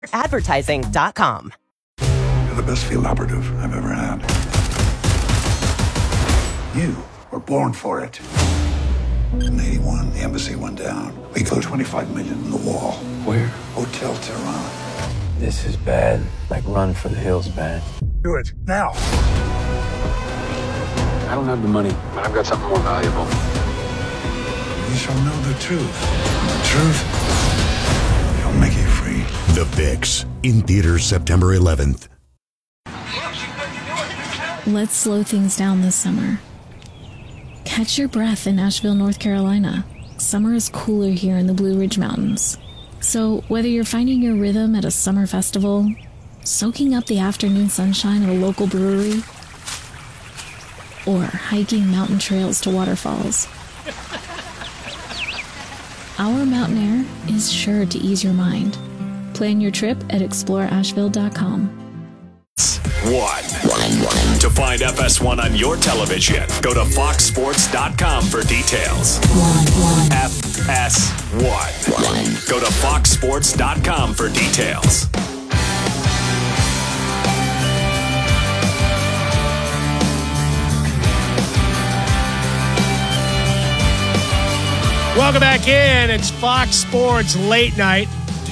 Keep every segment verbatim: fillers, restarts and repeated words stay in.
advertising dot com. You're the best field operative I've ever had. You were born for it. In eighty-one, the embassy went down. We put twenty-five million in the wall. Where? Hotel Tehran. This is bad. Like Run for the Hills bad. Do it, now. I don't have the money, but I've got something more valuable. You shall know the truth. And the truth shall make you free. The Fix, in theaters September eleventh. Let's slow things down this summer. Catch your breath in Asheville, North Carolina. Summer is cooler here in the Blue Ridge Mountains. So whether you're finding your rhythm at a summer festival, soaking up the afternoon sunshine at a local brewery, or hiking mountain trails to waterfalls, our mountain air is sure to ease your mind. Plan your trip at explore asheville dot com. One. To find F S one on your television, go to fox sports dot com for details. One. F S one. Go to fox sports dot com for details. Welcome back in. It's Fox Sports Late Night.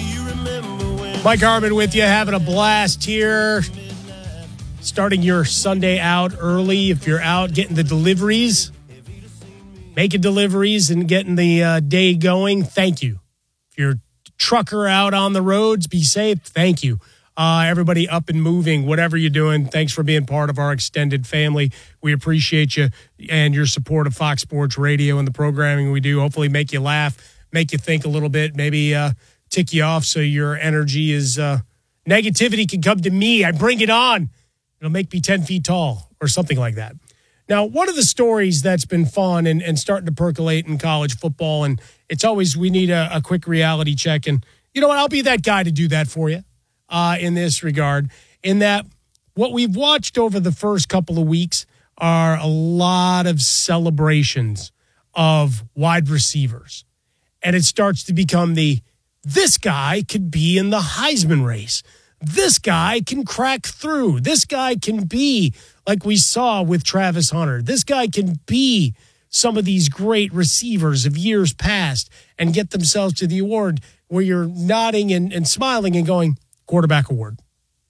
Mike Harmon with you, having a blast here. Starting your Sunday out early. If you're out getting the deliveries, making deliveries and getting the uh, day going, thank you. If you're a trucker out on the roads, be safe. Thank you. Uh, everybody up and moving, whatever you're doing, thanks for being part of our extended family. We appreciate you and your support of Fox Sports Radio and the programming we do. Hopefully make you laugh, make you think a little bit, maybe uh, tick you off so your energy is, uh, negativity can come to me. I bring it on. It'll make me ten feet tall or something like that. Now, one of the stories that's been fun and, and starting to percolate in college football, and it's always we need a, a quick reality check. And you know what? I'll be that guy to do that for you uh, in this regard, in that what we've watched over the first couple of weeks are a lot of celebrations of wide receivers. And it starts to become the, this guy could be in the Heisman race. This guy can crack through. This guy can be like we saw with Travis Hunter. This guy can be some of these great receivers of years past and get themselves to the award where you're nodding and, and smiling and going, quarterback award.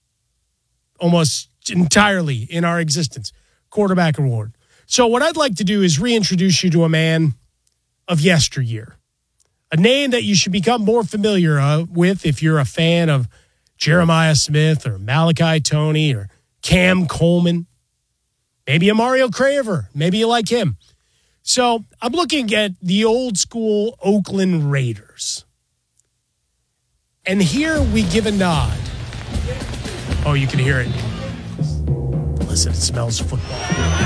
Almost entirely in our existence, quarterback award. So what I'd like to do is reintroduce you to a man of yesteryear, a name that you should become more familiar uh, with if you're a fan of Jeremiah Smith or Malachi Toney or Cam Coleman, maybe a Mario Craver. Maybe you like him. So I'm looking at the old school Oakland Raiders. And here we give a nod. Oh, you can hear it. Listen, it smells football.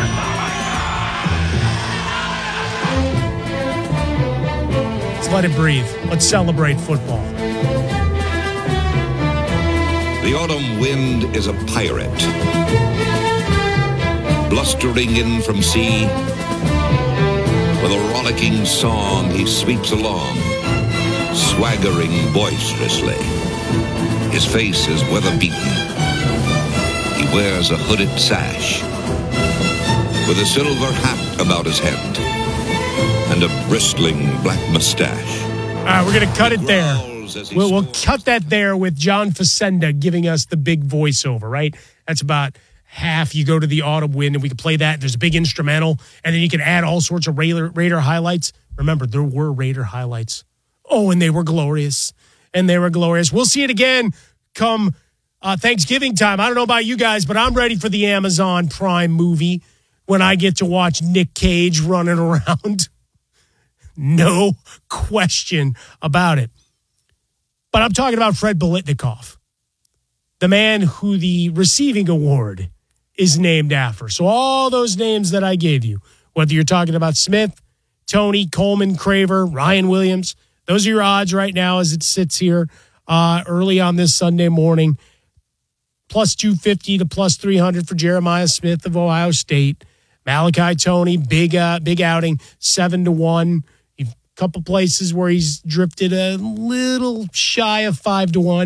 Let's let it breathe. Let's celebrate football. The autumn wind is a pirate, blustering in from sea. With a rollicking song, he sweeps along, swaggering boisterously. His face is weather-beaten. He wears a hooded sash, with a silver hat about his head, and a bristling black mustache. All right, we're going to cut it there. We'll, we'll cut that there with John Facenda giving us the big voiceover, right? That's about half. You go to the autumn wind, and we can play that. There's a big instrumental, and then you can add all sorts of Raider, Raider highlights. Remember, there were Raider highlights. Oh, and they were glorious. And they were glorious. We'll see it again come uh, Thanksgiving time. I don't know about you guys, but I'm ready for the Amazon Prime movie when I get to watch Nick Cage running around. No question about it. But I'm talking about Fred Biletnikoff, the man who the receiving award is named after. So all those names that I gave you, whether you're talking about Smith, Toney, Coleman, Craver, Ryan Williams, those are your odds right now as it sits here uh, early on this Sunday morning. Plus two fifty to plus three hundred for Jeremiah Smith of Ohio State. Malachi Toney, big uh, big outing, seven to one. A couple places where he's drifted a little shy of five to one.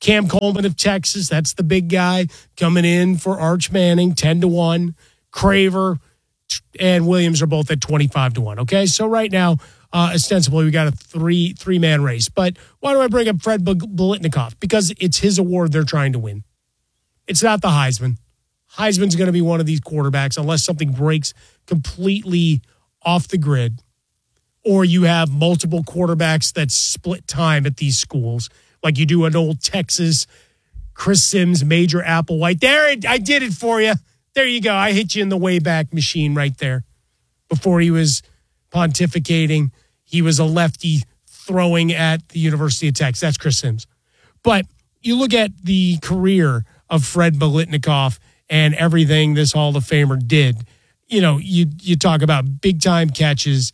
Cam Coleman of Texas, that's the big guy coming in for Arch Manning, ten to one. Craver and Williams are both at twenty-five to one. Okay, so right now, uh, ostensibly, we got a three, three-man race. But why do I bring up Fred Biletnikoff? Because it's his award they're trying to win. It's not the Heisman. Heisman's going to be one of these quarterbacks unless something breaks completely off the grid or you have multiple quarterbacks that split time at these schools like you do an old Texas, Chris Sims, Major Applewhite. There, I did it for you. There you go. I hit you in the Wayback Machine right there. Before he was pontificating, he was a lefty throwing at the University of Texas. That's Chris Sims. But you look at the career of Fred Biletnikoff and everything this Hall of Famer did. You know, you you talk about big-time catches,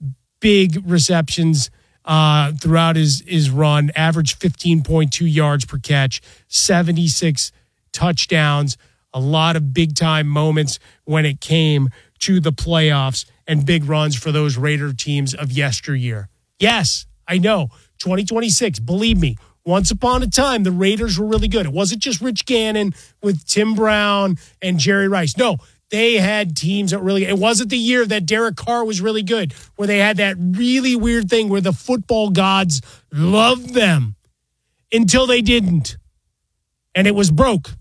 big receptions uh, throughout his, his run, averaged fifteen point two yards per catch, seventy-six touchdowns, a lot of big-time moments when it came to the playoffs and big runs for those Raider teams of yesteryear. Yes, I know, twenty twenty-six, believe me, once upon a time, the Raiders were really good. It wasn't just Rich Gannon with Tim Brown and Jerry Rice. No, they had teams that really – it wasn't the year that Derek Carr was really good, where they had that really weird thing where the football gods loved them until they didn't. And it was broke.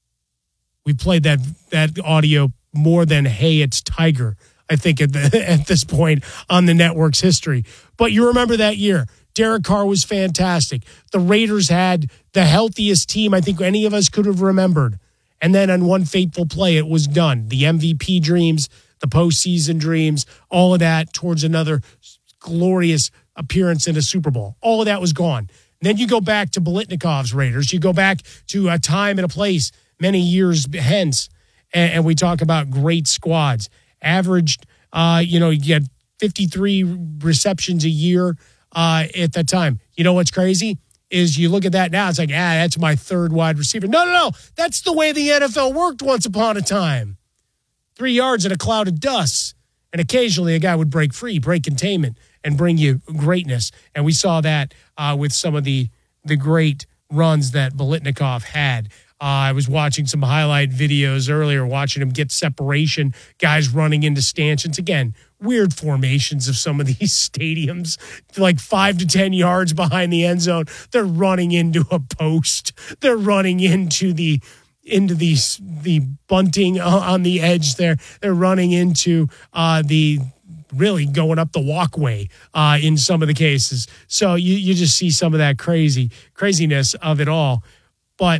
We played that that audio more than Hey, It's Tiger, I think, at, the, at this point on the network's history. But you remember that year. Derek Carr was fantastic. The Raiders had the healthiest team I think any of us could have remembered. And then on one fateful play, it was done. The M V P dreams, the postseason dreams, all of that towards another glorious appearance in a Super Bowl. All of that was gone. And then you go back to Biletnikoff's Raiders. You go back to a time and a place many years hence, and, and we talk about great squads. Averaged, uh, you know, you had fifty-three receptions a year. Uh, at that time. You know what's crazy is you look at that now, it's like, ah, that's my third wide receiver. No, no, no. That's the way the N F L worked once upon a time. Three yards in a cloud of dust. And occasionally a guy would break free, break containment, and bring you greatness. And we saw that uh, with some of the, the great runs that Biletnikoff had. Uh, I was watching some highlight videos earlier, watching him get separation, guys running into stanchions. Again, weird formations of some of these stadiums, like five to ten yards behind the end zone. They're running into a post. They're running into the into the the bunting on the edge there. They're running into uh, the really going up the walkway uh, in some of the cases. So you you just see some of that crazy craziness of it all. But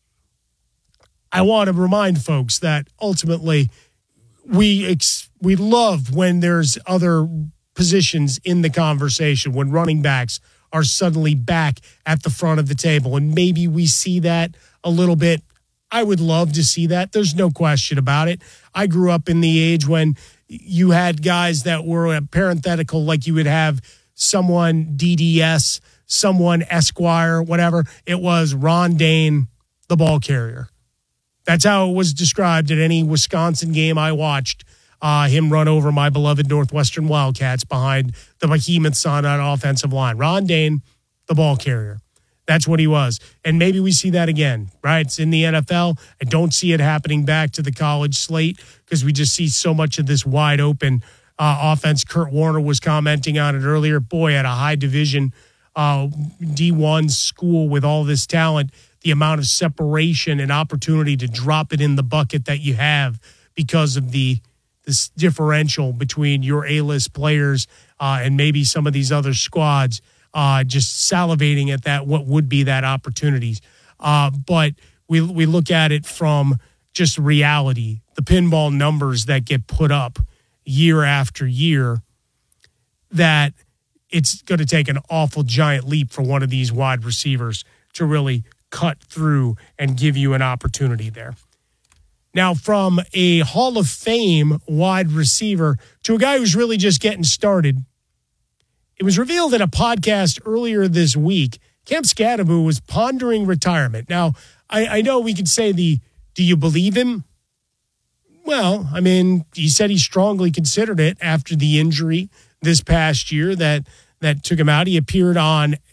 I want to remind folks that ultimately we ex- we love when there's other positions in the conversation, when running backs are suddenly back at the front of the table. And maybe we see that a little bit. I would love to see that. There's no question about it. I grew up in the age when you had guys that were a parenthetical, like you would have someone D D S, someone Esquire, whatever. It was Ron Dayne, the ball carrier. That's how it was described at any Wisconsin game I watched. Uh, him run over my beloved Northwestern Wildcats behind the behemoths on that offensive line. Ron Dayne, the ball carrier. That's what he was. And maybe we see that again, right? It's in the N F L. I don't see it happening back to the college slate because we just see so much of this wide open uh, offense. Kurt Warner was commenting on it earlier. Boy, at a high division uh, D one school with all this talent, the amount of separation and opportunity to drop it in the bucket that you have because of the this differential between your A-list players uh, and maybe some of these other squads, uh, just salivating at that, what would be that opportunities. Uh, but we we look at it from just reality, the pinball numbers that get put up year after year, that it's going to take an awful giant leap for one of these wide receivers to really cut through and give you an opportunity there. Now, from a Hall of Fame wide receiver to a guy who's really just getting started, it was revealed in a podcast earlier this week, Cam Skattebo was pondering retirement. Now, I, I know we could say the, do you believe him? Well, I mean, he said he strongly considered it after the injury this past year that, that took him out. He appeared on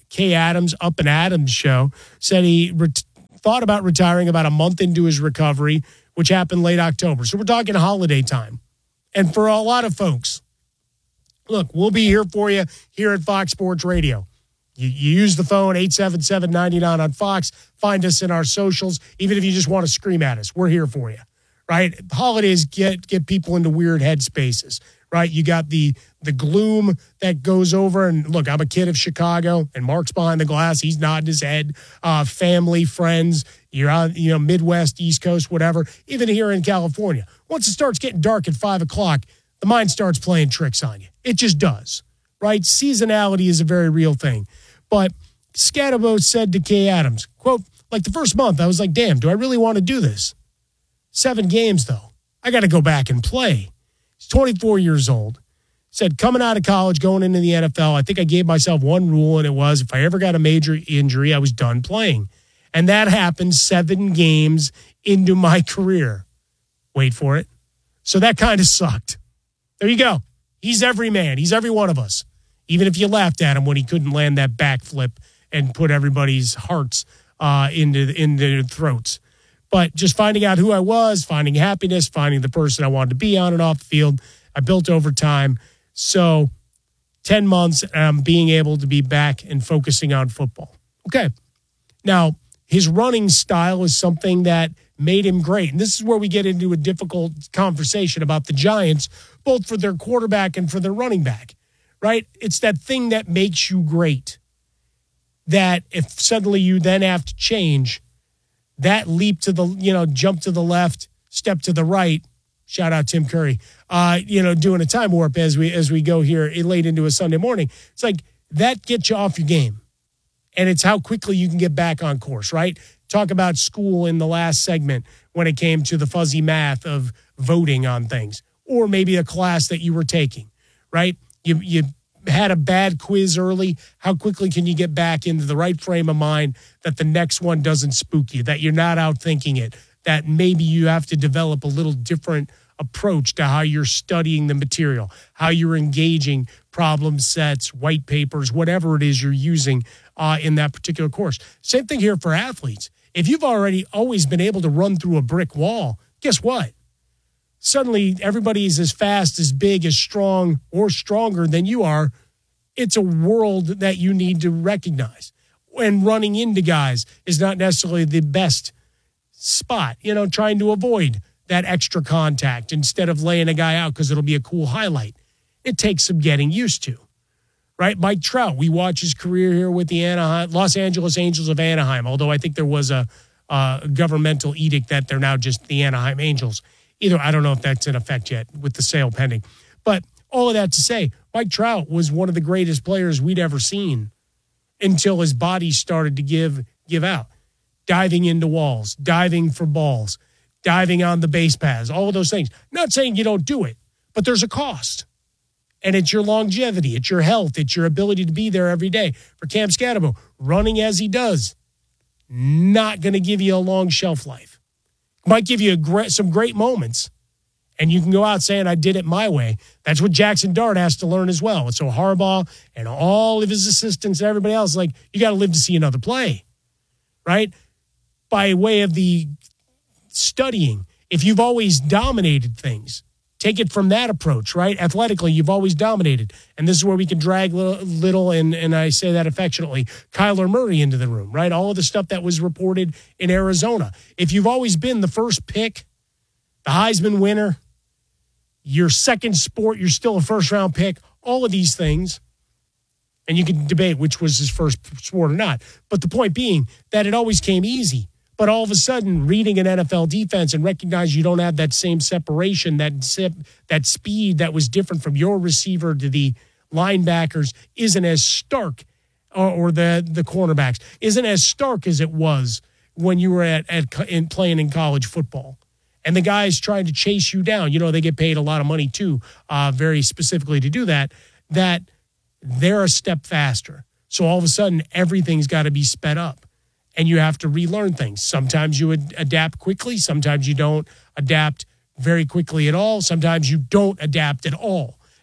Kay Adams, Up and Adams show, said he ret- thought about retiring about a month into his recovery, which happened late October. So we're talking holiday time. And for a lot of folks, look, we'll be here for you here at Fox Sports Radio. You, you use the phone, eight seven seven, nine nine on Fox. Find us in our socials. Even if you just want to scream at us, we're here for you, right? Holidays get get people into weird headspaces, right? You got the the gloom that goes over. And look, I'm a kid of Chicago, and Mark's behind the glass. He's nodding his head. Uh, family, friends, you're out, you know, Midwest, East Coast, whatever. Even here in California, once it starts getting dark at five o'clock, the mind starts playing tricks on you. It just does, right? Seasonality is a very real thing. But Scatabo said to Kay Adams, quote, like the first month, I was like, damn, do I really want to do this? Seven games, though. I got to go back and play. He's twenty-four years old. Said coming out of college, going into the N F L, I think I gave myself one rule, and it was if I ever got a major injury, I was done playing. And that happened seven games into my career. Wait for it. So that kind of sucked. There you go. He's every man. He's every one of us. Even if you laughed at him when he couldn't land that backflip and put everybody's hearts uh, into, into their throats. But just finding out who I was, finding happiness, finding the person I wanted to be on and off the field, I built over time. So ten months, um, being able to be back and focusing on football. Okay. Now, his running style is something that made him great. And this is where we get into a difficult conversation about the Giants, both for their quarterback and for their running back, right? It's that thing that makes you great, that if suddenly you then have to change, that leap to the, you know, jump to the left, step to the right, shout out Tim Curry, uh, you know, doing a time warp as we as we go here late into a Sunday morning. It's like that gets you off your game. And it's how quickly you can get back on course, right? Talk about school in the last segment when it came to the fuzzy math of voting on things, or maybe a class that you were taking, right? You you had a bad quiz early. How quickly can you get back into the right frame of mind that the next one doesn't spook you, that you're not out thinking it, that maybe you have to develop a little different approach to how you're studying the material, how you're engaging problem sets, white papers, whatever it is you're using uh, in that particular course. Same thing here for athletes. If you've already always been able to run through a brick wall, guess what? Suddenly everybody's as fast, as big, as strong, or stronger than you are. It's a world that you need to recognize. And running into guys is not necessarily the best spot, you know, trying to avoid that extra contact instead of laying a guy out because it'll be a cool highlight. It takes some getting used to, right? Mike Trout, we watch his career here with the Anaheim, Los Angeles Angels of Anaheim, although I think there was a, a governmental edict that they're now just the Anaheim Angels. Either, I don't know if that's in effect yet with the sale pending. But all of that to say, Mike Trout was one of the greatest players we'd ever seen until his body started to give give out. Diving into walls, diving for balls, diving on the base paths, all of those things. Not saying you don't do it, but there's a cost. And it's your longevity, it's your health, it's your ability to be there every day. For Cam Scatabo, running as he does, not going to give you a long shelf life. Might give you a great, some great moments, and you can go out saying, I did it my way. That's what Jackson Dart has to learn as well. And so Harbaugh and all of his assistants and everybody else, like, you got to live to see another play, right? By way of the studying, if you've always dominated things, take it from that approach, right? Athletically, you've always dominated. And this is where we can drag little, little and, and I say that affectionately, Kyler Murray into the room, right? All of the stuff that was reported in Arizona. If you've always been the first pick, the Heisman winner, your second sport, you're still a first-round pick, all of these things, and you can debate which was his first sport or not. But the point being that it always came easy. But all of a sudden, reading an N F L defense and recognize you don't have that same separation, that zip, that speed that was different from your receiver to the linebackers isn't as stark, or, or the the cornerbacks isn't as stark as it was when you were at, at in playing in college football. And the guys trying to chase you down, you know, they get paid a lot of money too, uh, very specifically to do that, that they're a step faster. So all of a sudden, everything's got to be sped up. And you have to relearn things. Sometimes you would adapt quickly. Sometimes you don't adapt very quickly at all. Sometimes you don't adapt at all.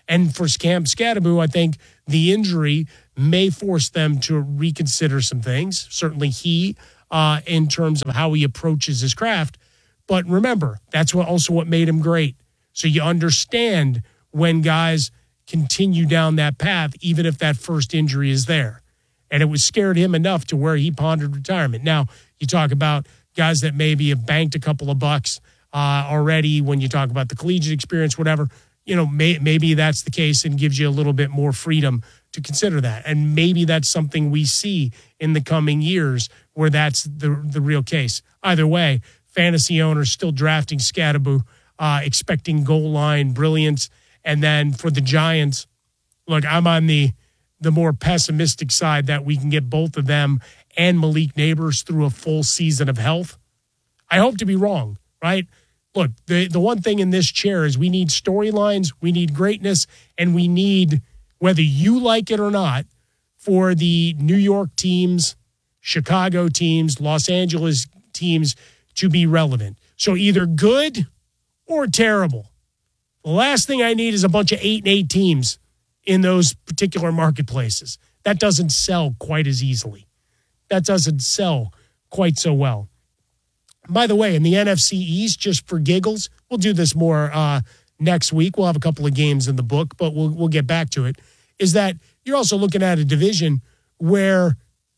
And for Cam Scadaboo, I think the injury may force them to reconsider some things. Certainly he, uh, in terms of how he approaches his craft. But remember, that's what also what made him great. So you understand when guys continue down that path, even if that first injury is there. And it was scared him enough to where he pondered retirement. Now, you talk about guys that maybe have banked a couple of bucks uh, already when you talk about the collegiate experience, whatever. You know, may, maybe that's the case and gives you a little bit more freedom to consider that. And maybe that's something we see in the coming years where that's the the real case. Either way, fantasy owners still drafting Scadaboo, uh, expecting goal line brilliance. And then for the Giants, look, I'm on the the more pessimistic side that we can get both of them and Malik Neighbors through a full season of health. I hope to be wrong, right? Look, the, the one thing in this chair is we need storylines, we need greatness, and we need, whether you like it or not, for the New York teams, Chicago teams, Los Angeles teams to be relevant. So either good or terrible. The last thing I need is a bunch of eight and eight teams in those particular marketplaces. That doesn't sell quite as easily. That doesn't sell quite so well. By the way, in the N F C East, just for giggles, we'll do this more uh, next week. We'll have a couple of games in the book, but we'll we'll get back to it, is that you're also looking at a division where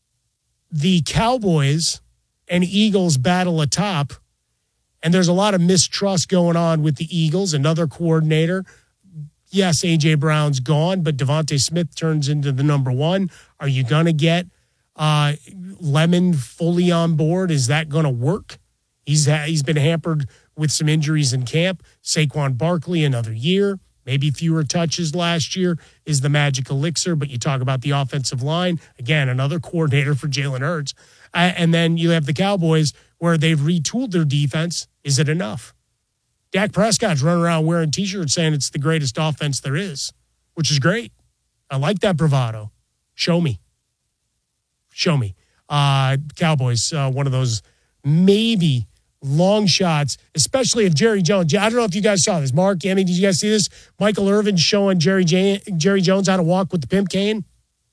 the Cowboys and Eagles battle atop, and there's a lot of mistrust going on with the Eagles. Another coordinator. Yes, A J. Brown's gone, but Devontae Smith turns into the number one. Are you going to get uh, Lemon fully on board? Is that going to work? He's ha- he's been hampered with some injuries in camp. Saquon Barkley, another year. Maybe fewer touches last year is the magic elixir, but you talk about the offensive line. Again, another coordinator for Jalen Hurts. Uh, and then you have the Cowboys where they've retooled their defense. Is it enough? Dak Prescott's running around wearing T-shirts saying it's the greatest offense there is, which is great. I like that bravado. Show me. Show me. Uh, Cowboys, uh, one of those maybe long shots, especially if Jerry Jones. I don't know if you guys saw this. Mark, Emmy, did you guys see this? Michael Irvin showing Jerry J- Jerry Jones how to walk with the pimp cane.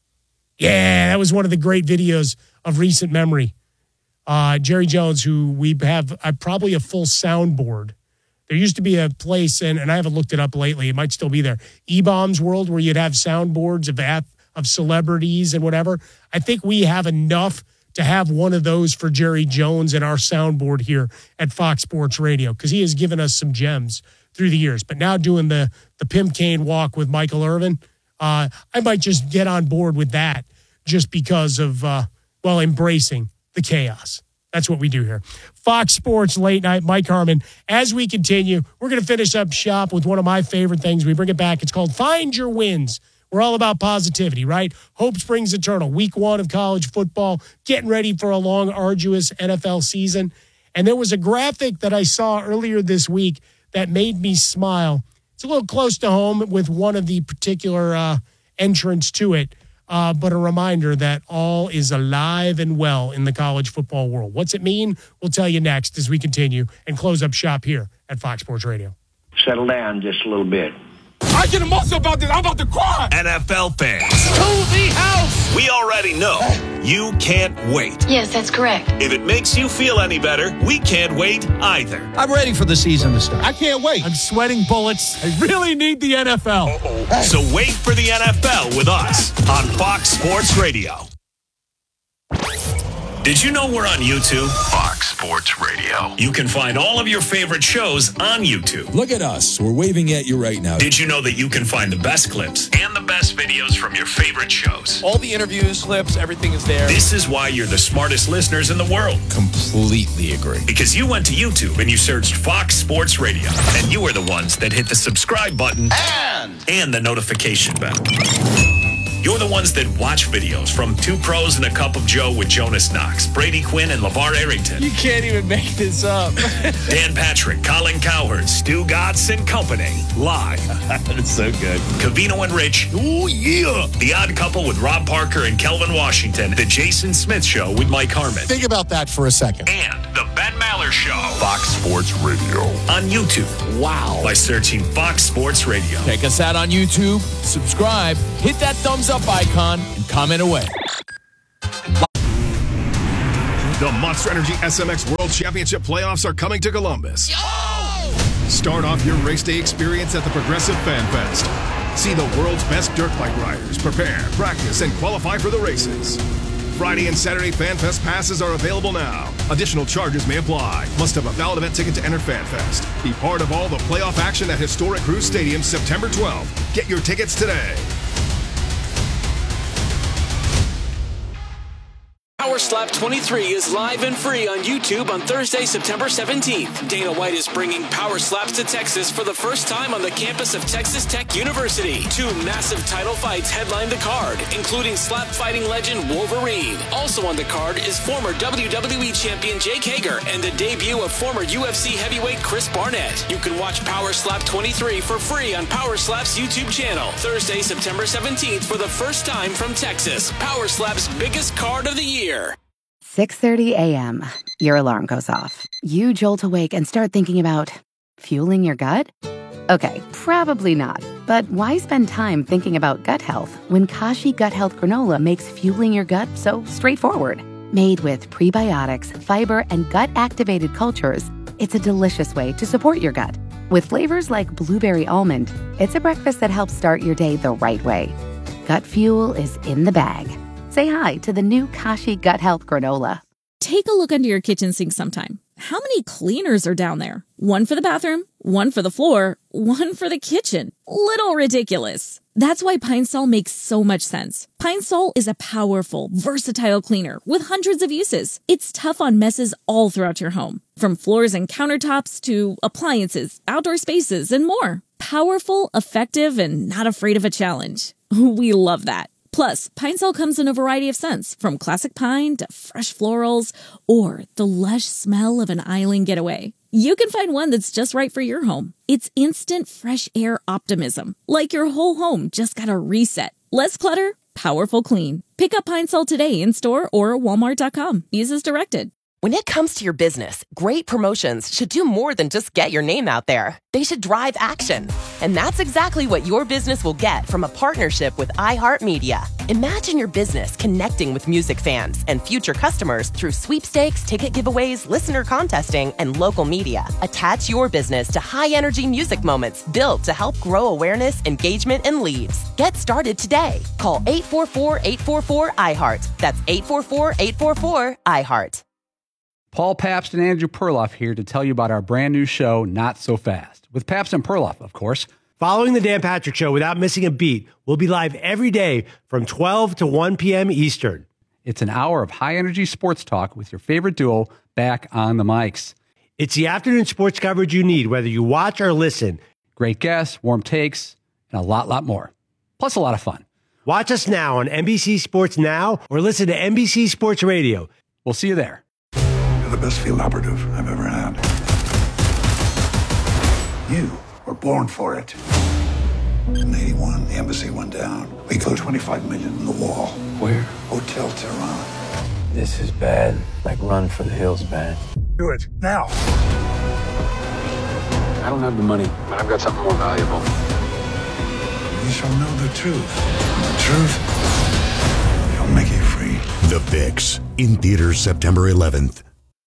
Yeah, that was one of the great videos of recent memory. Uh, Jerry Jones, who we have uh, probably a full soundboard. There used to be a place, and, and I haven't looked it up lately. It might still be there. E-Bombs World, where you'd have soundboards of of celebrities and whatever. I think we have enough to have one of those for Jerry Jones in our soundboard here at Fox Sports Radio, because he has given us some gems through the years. But now doing the the Pimp Cane walk with Michael Irvin, uh, I might just get on board with that just because of, uh, well, embracing the chaos. That's what we do here. Fox Sports Late Night, Mike Harmon. As we continue, we're going to finish up shop with one of my favorite things. We bring it back. It's called Find Your Wins. We're all about positivity, right? Hope springs eternal. Week one of college football, getting ready for a long, arduous N F L season. And there was a graphic that I saw earlier this week that made me smile. It's a little close to home with one of the particular uh, entrants to it. Uh, but a reminder that all is alive and well in the college football world. What's it mean? We'll tell you next as we continue and close up shop here at Fox Sports Radio. Settle down just a little bit. I get emotional about this. I'm about to cry. N F L fans. To the house. We already know you can't wait. Yes, that's correct. If it makes you feel any better, we can't wait either. I'm ready for the season to start. I can't wait. I'm sweating bullets. I really need the N F L. Uh-oh. So wait for the N F L with us on Fox Sports Radio. Did you know we're on YouTube? Fox Sports Radio. You can find all of your favorite shows on YouTube. Look at us. We're waving at you right now. Did you know that you can find the best clips and the best videos from your favorite shows? All the interviews, clips, everything is there. This is why you're the smartest listeners in the world. Completely agree. Because you went to YouTube and you searched Fox Sports Radio. And you are the ones that hit the subscribe button and, and the notification bell. You're the ones that watch videos from Two Pros and a Cup of Joe with Jonas Knox, Brady Quinn, and LeVar Arrington. You can't even make this up. Dan Patrick, Colin Cowherd, Stu Gatz and Company. Live. That's so good. Covino and Rich. Oh, yeah. The Odd Couple with Rob Parker and Kelvin Washington. The Jason Smith Show with Mike Harmon. Think about that for a second. And the Ben Maller Miller Show. Fox Sports Radio. On YouTube. Wow. By searching Fox Sports Radio. Check us out on YouTube, subscribe, hit that thumbs up icon, and comment away. The Monster Energy S M X World Championship playoffs are coming to Columbus. Yo! Start off your race day experience at the Progressive Fan Fest. See the world's best dirt bike riders prepare, practice, and qualify for the races. Friday and Saturday Fan Fest passes are available now. Additional charges may apply. Must have a valid event ticket to enter Fan Fest. Be part of all the playoff action at historic Cruise Stadium September twelfth. Get your tickets today. Power Slap twenty-three is live and free on YouTube on Thursday, September seventeenth. Dana White is bringing Power Slaps to Texas for the first time on the campus of Texas Tech University. Two massive title fights headline the card, including slap fighting legend Wolverine. Also on the card is former W W E champion Jake Hager and the debut of former U F C heavyweight Chris Barnett. You can watch Power Slap twenty-three for free on Power Slap's YouTube channel. Thursday, September seventeenth for the first time from Texas. Power Slap's biggest card of the year. six thirty a.m. Your alarm goes off. You jolt awake and start thinking about fueling your gut? Okay, probably not. But why spend time thinking about gut health when Kashi Gut Health Granola makes fueling your gut so straightforward? Made with prebiotics, fiber, and gut-activated cultures, it's a delicious way to support your gut. With flavors like blueberry almond, it's a breakfast that helps start your day the right way. Gut fuel is in the bag. Say hi to the new Kashi Gut Health Granola. Take a look under your kitchen sink sometime. How many cleaners are down there? One for the bathroom, one for the floor, one for the kitchen. Little ridiculous. That's why Pine Sol makes so much sense. Pine Sol is a powerful, versatile cleaner with hundreds of uses. It's tough on messes all throughout your home, from floors and countertops to appliances, outdoor spaces, and more. Powerful, effective, and not afraid of a challenge. We love that. Plus, Pine Sol comes in a variety of scents, from classic pine to fresh florals or the lush smell of an island getaway. You can find one that's just right for your home. It's instant fresh air optimism, like your whole home just got a reset. Less clutter, powerful clean. Pick up Pine Sol today in store or walmart dot com. Use as directed. When it comes to your business, great promotions should do more than just get your name out there. They should drive action. And that's exactly what your business will get from a partnership with iHeartMedia. Imagine your business connecting with music fans and future customers through sweepstakes, ticket giveaways, listener contesting, and local media. Attach your business to high-energy music moments built to help grow awareness, engagement, and leads. Get started today. Call eight four four, eight four four, I heart. That's eight four four, eight four four, I heart. Paul Pabst and Andrew Perloff here to tell you about our brand new show, Not So Fast, with Pabst and Perloff, of course. Following the Dan Patrick Show without missing a beat, we'll be live every day from twelve to one p.m. Eastern. It's an hour of high-energy sports talk with your favorite duo back on the mics. It's the afternoon sports coverage you need, whether you watch or listen. Great guests, warm takes, and a lot, lot more. Plus a lot of fun. Watch us now on N B C Sports Now or listen to N B C Sports Radio. We'll see you there. You're the best field operative I've ever had. You were born for it. In eighty-one, the embassy went down. We flew twenty-five million in the wall. Where? Hotel Tehran. This is bad. Like Run for the Hills bad. Do it, now. I don't have the money, but I've got something more valuable. You shall know the truth. And the truth shall make you free. The Fix, in theaters September eleventh.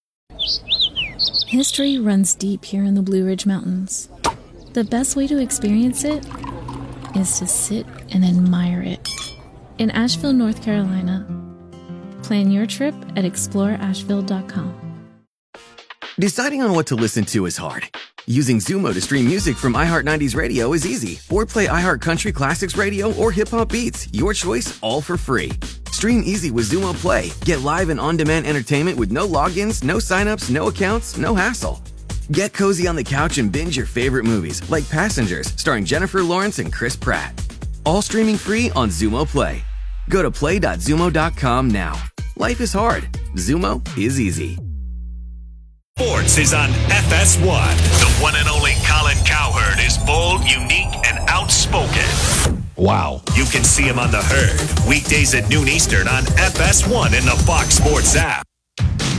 History runs deep here in the Blue Ridge Mountains. The best way to experience it is to sit and admire it. In Asheville, North Carolina. Plan your trip at explore asheville dot com. Deciding on what to listen to is hard. Using Zumo to stream music from iHeart nineties Radio is easy. Or play iHeart Country Classics Radio or Hip Hop Beats. Your choice, all for free. Stream easy with Zumo Play. Get live and on-demand entertainment with no logins, no signups, no accounts, no hassle. Get cozy on the couch and binge your favorite movies, like Passengers, starring Jennifer Lawrence and Chris Pratt. All streaming free on Zumo Play. Go to play dot zumo dot com now. Life is hard. Zumo is easy. Sports is on F S one. The one and only Colin Cowherd is bold, unique, and outspoken. Wow. You can see him on The Herd, weekdays at noon Eastern on F S one in the Fox Sports app.